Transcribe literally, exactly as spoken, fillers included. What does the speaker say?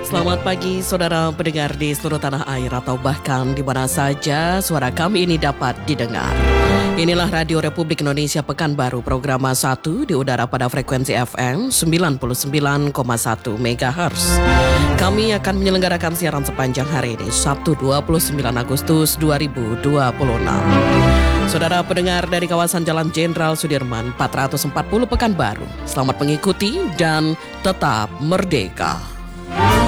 Selamat pagi saudara pendengar di seluruh tanah air atau bahkan di mana saja suara kami ini dapat didengar. Inilah Radio Republik Indonesia Pekanbaru, program satu di udara pada frekuensi F M sembilan puluh sembilan koma satu megahertz. Kami akan menyelenggarakan siaran sepanjang hari ini, Sabtu dua puluh sembilan Agustus dua ribu dua puluh enam. Saudara pendengar dari kawasan Jalan Jenderal Sudirman empat ratus empat puluh Pekanbaru, selamat mengikuti dan tetap merdeka.